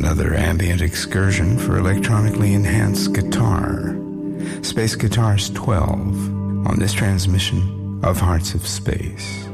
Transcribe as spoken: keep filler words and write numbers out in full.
another ambient excursion for electronically enhanced guitar. Space Guitars twelve on this transmission of Hearts of Space.